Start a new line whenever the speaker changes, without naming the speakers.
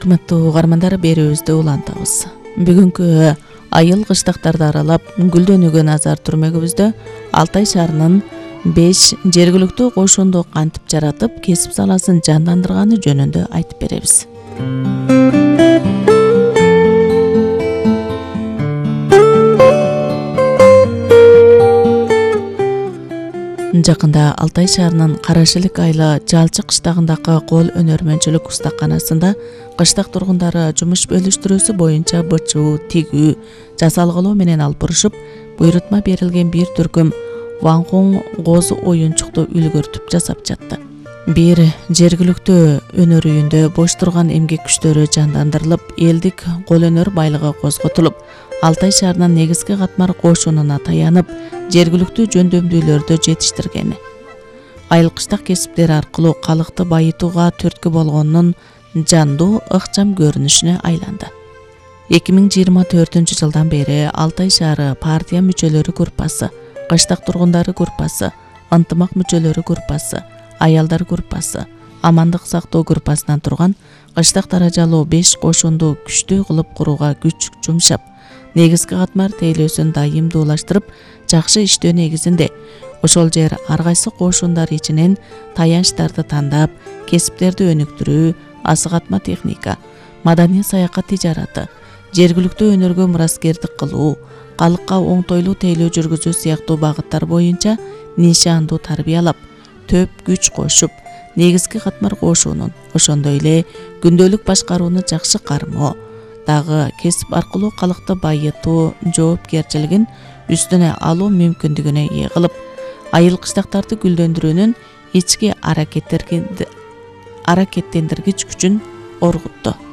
Урматтуу угармандар, берүүбүздү улантабыз. Бүгүнкү айыл кыштактарды аралап гүлдөнүүгө назар түрмөгүбүздө Алтай шаарынын 5 жергиликтүү кошунду кантип жаратып, кесип саласын жандандырганы жөнүндө айтып беребиз. Жакында Алтай шаарынын Карашилик айла Жалчы кыштагындагы кол өнөрмөнчүлүк устаканасында кыштак тургундары жумуш бөлүштүрүүсү боюнча бычуу, тигүү, жасалгылоо менен алып бурушуп, буйрутма берилген бир түркүм ваңкуң козу оюнчукту үлгүртүп жасап жатты. Бир жергиликтүү өнөр үйүндө бош турган эмгек күчтөрү жандандырылып, элдик кол өнөр байлыгы козготулуп, Алтай шаарынын негизги катмар кошунуна таянып, жергиликтүү жөндөмдүүлөрдү жетиштиргени. Айыл кыштак кесиптери аркылуу калыкты байытууга түрткү болгонунун жандуу, ыкчам көрүнүшүнө айланды. 2024 жылдан бери Алтай шаары партия мүчөлөрү группасы, кыштак тургундары группасы, ынтымак мүчөлөрү группасы, аялдар группасы, амандык сактоо группасынан турган кыштак даражалуу 5 кошунду күчтүү кылып курууга күч жумшап, негизги катмар тейлөөсүн дайымдуулаштырып, жакшы иштөө негизинде ошол жер ар кайсы кошундар ичинен таянычтарды тандап, кесиптерди өнүктүрүү, асыгатма техника, маданий саякат тижараты, жергиликтүү өнөргө мураскердик кылуу, калыкка оңтойлуу тейлөө жүргүзүү сыяктуу багыттар боюнча нишандуу тарбиялап, төп күч кошуп, негизги катмар кошуунун, ошондой эле күндөлүк башкарууну жакшы кармоо, дагы кесип аркылуу калыкты байытуу жоопкерчилигин үстүнө алуу мүмкүндүгүнө ээ кылып, айыл кыштактарды гүлдөндүрүүнүн ички аракеттендиргич күчүн оргутту.